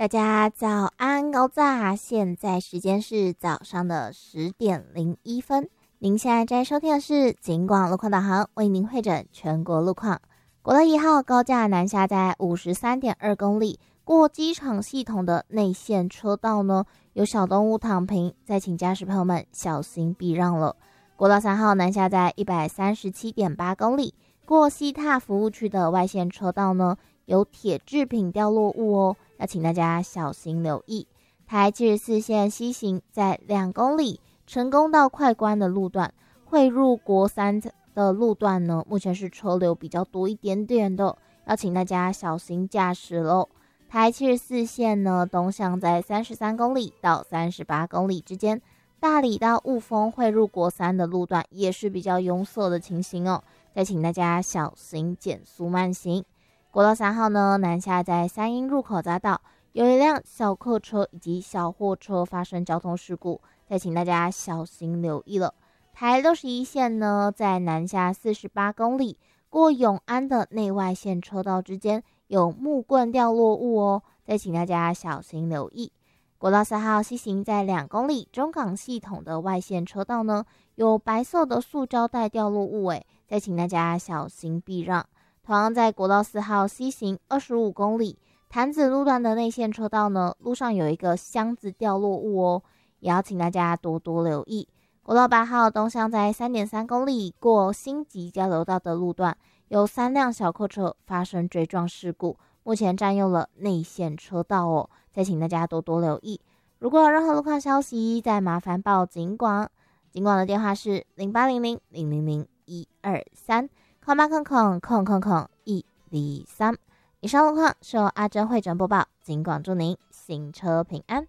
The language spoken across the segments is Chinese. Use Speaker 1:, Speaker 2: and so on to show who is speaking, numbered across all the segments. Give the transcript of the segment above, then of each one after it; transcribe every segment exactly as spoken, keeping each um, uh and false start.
Speaker 1: 大家早安高炸，现在时间是早上的十点零一分。您现在在收听的是警广路况导航，为您汇整全国路况。国道一号高架南下在五十三点二公里，过机场系统的内线车道呢，有小动物躺平，再请驾驶朋友们小心避让了。国道三号南下在一百三十七点八公里，过西塔服务区的外线车道呢，有铁制品掉落物哦，要请大家小心留意。台七十四线西行在两公里，成功到快关的路段，汇入国三的路段呢，目前是车流比较多一点点的，要请大家小心驾驶喽。台七十四线呢，东向在三十三公里到三十八公里之间，大里到雾峰汇入国三的路段也是比较拥塞的情形哦，再请大家小心减速慢行。国道三号呢，南下在三鶯入口匝道，有一辆小客车以及小货车发生交通事故，再请大家小心留意了。台六十一线呢，在南下四十八公里，过永安的内外线车道之间有木棍掉落物哦，再请大家小心留意。国道四号西行在两公里，中港系统的外线车道呢，有白色的塑胶袋掉落物，诶，再请大家小心避让。同样在国道四号西行二十五公里，潭子路段的内线车道呢，路上有一个箱子掉落物哦，也要请大家多多留意。国道八号东向在 三点三公里，过新集交流道的路段，有三辆小客车发生追撞事故，目前占用了内线车道哦，再请大家多多留意。如果有任何路况消息，再麻烦报警广，警广的电话是零八零零零零零一二三。空八空空空空空一二三。以上路况是由阿珍会诊播报，警广祝您行车平安。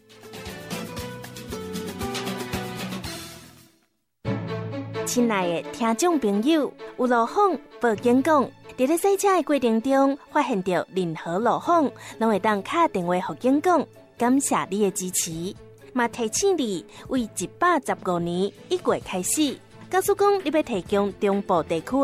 Speaker 2: 亲爱的听众朋友，有路况报警讲，在咧洗车的过程中发现到任何路况，拢会当打电话给警讲，感谢你的支持。嘛提醒你，为一百十五年一月开始，告诉讲你要提供中部地区